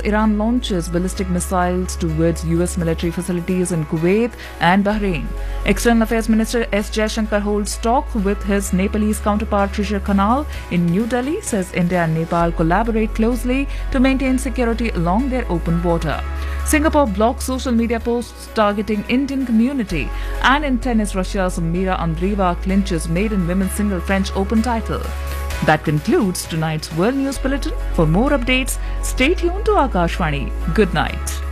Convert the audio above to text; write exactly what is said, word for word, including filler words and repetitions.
Iran launches ballistic missiles towards U S military facilities in Kuwait and Bahrain. External Affairs Minister S. Jaishankar holds talk with his Nepalese counterpart Trishar Khanal in New Delhi, says India and Nepal collaborate closely to maintain security along their open border. Singapore blocks social media posts targeting Indian community. And in tennis, Russia's Mira Andreeva clinches maiden women's single French Open title. That concludes tonight's World News Bulletin. For more updates, stay tuned to Akashvani. Good night.